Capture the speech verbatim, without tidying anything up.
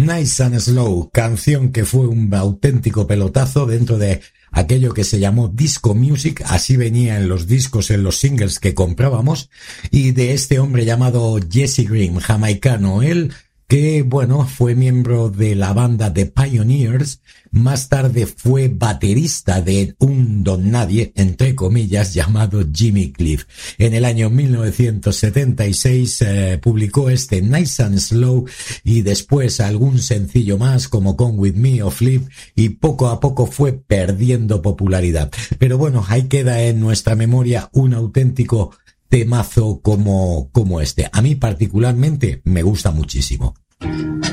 Nice and Slow, canción que fue un auténtico pelotazo dentro de aquello que se llamó disco music, así venía en los discos, en los singles que comprábamos, y de este hombre llamado Jesse Green, jamaicano, él que, bueno, fue miembro de la banda The Pioneers, más tarde fue baterista de un don nadie, entre comillas, llamado Jimmy Cliff. En el año mil novecientos setenta y seis eh, publicó este Nice and Slow y después algún sencillo más como Come With Me o Flip, y poco a poco fue perdiendo popularidad. Pero bueno, ahí queda en nuestra memoria un auténtico temazo como, como este. A mí particularmente me gusta muchísimo.